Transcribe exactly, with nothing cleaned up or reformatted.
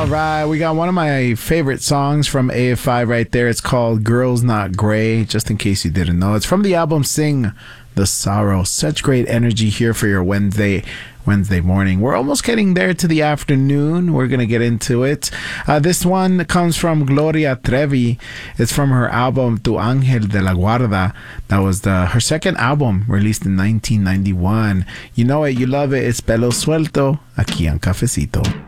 All right, we got one of my favorite songs from A F I right there. It's called Girls Not Grey, just in case you didn't know. It's from the album Sing the Sorrow. Such great energy here for your Wednesday Wednesday morning. We're almost getting there to the afternoon. We're going to get into it. Uh, this one comes from Gloria Trevi. It's from her album Tu Ángel de la Guarda. That was the, her second album, released in nineteen ninety-one. You know it, you love it. It's Pelo Suelto, aquí en Cafecito.